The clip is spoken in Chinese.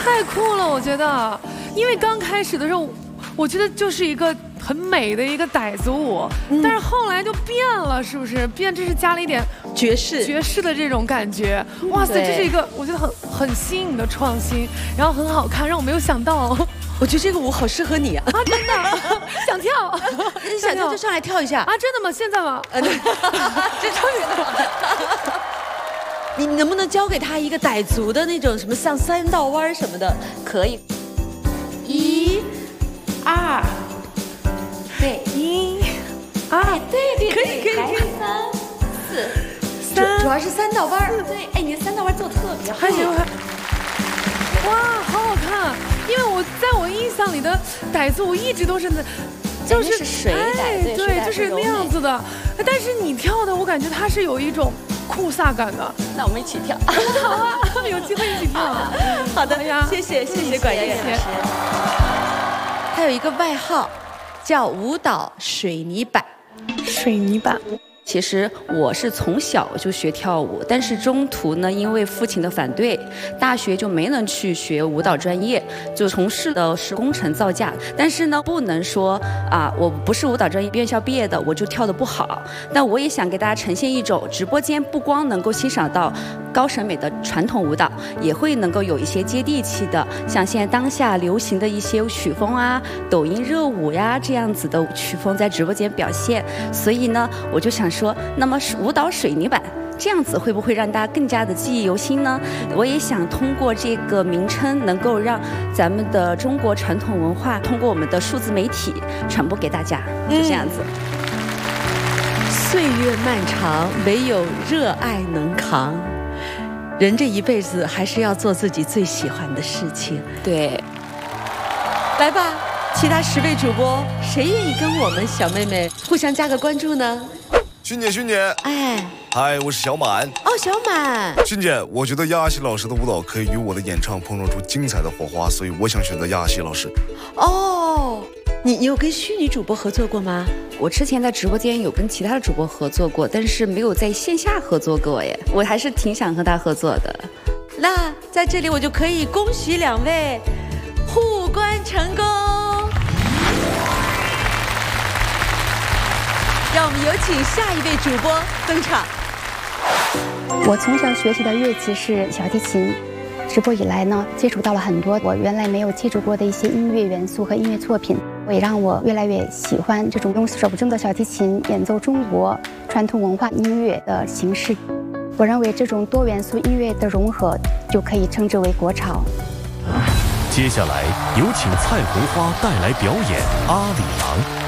太酷了，我觉得，因为刚开始的时候，我觉得就是一个很美的一个傣族舞，但是后来就变了，是不是？变，这是加了一点爵士的这种感觉。哇塞，这是一个我觉得很新颖的创新，然后很好看，让我没有想到。 我觉得这个舞好适合你啊！ 啊，真的想跳， 你想跳就上来跳一下啊！真的吗？现在吗？这终于了。 你能不能教给他一个傣族的那种什么像3道弯什么的？可以。1、2，对，1、2，对，可以，3、4，主要是3道弯。对，哎，你的3道弯做的特别好。 还行，哇，好好看！因为在我印象里的傣族舞一直都是就是水傣， 对，就是那样子的。但是你跳的，我感觉它是有一种酷飒感的。 那我们一起跳。 好啊，有机会一起跳。 好的呀，谢谢管妍妍老师。他有一个外号，叫舞蹈水泥板。 水泥板。 其实我是从小就学跳舞，但是中途呢，因为父亲的反对，大学就没能去学舞蹈专业，就从事的是工程造价。但是呢，不能说啊，我不是舞蹈专业院校毕业的，我就跳得不好。但我也想给大家呈现一种直播间不光能够欣赏到高审美的传统舞蹈，也会能够有一些接地气的，像现在当下流行的一些曲风啊、抖音热舞呀这样子的曲风在直播间表现。所以呢，我就想说，那么舞蹈水泥板这样子会不会让大家更加的记忆犹新呢？我也想通过这个名称，能够让咱们的中国传统文化通过我们的数字媒体传播给大家，就这样子。 岁月漫长，唯有热爱能扛。人这一辈子还是要做自己最喜欢的事情。 对， 来吧，其他10位主播，谁愿意跟我们小妹妹互相加个关注呢？ 迅姐， 哎， 嗨，我是小满。 哦，小满。 迅姐，我觉得亚西老师的舞蹈可以与我的演唱碰撞出精彩的火花，所以我想选择亚西老师。 哦，你有跟虚拟主播合作过吗？ 我之前在直播间有跟其他的主播合作过，但是没有在线下合作过耶。我还是挺想和他合作的。 那在这里我就可以恭喜2位互关成功。让我们有请下一位主播登场。 我从小学习的乐器是小提琴，直播以来呢，接触到了很多我原来没有接触过的一些音乐元素和音乐作品，也让我越来越喜欢这种用手中的小提琴演奏中国传统文化音乐的形式。我认为这种多元素音乐的融合就可以称之为国潮。 接下来有请蔡红花带来表演《阿里郎》。